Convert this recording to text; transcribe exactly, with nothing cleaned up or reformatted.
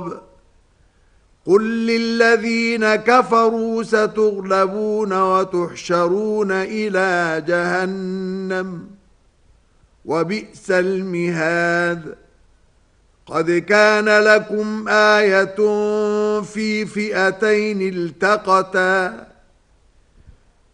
قل للذين كفروا ستغلبون وتحشرون إلى جهنم وبئس المهاد قد كان لكم آية في فئتين التقتا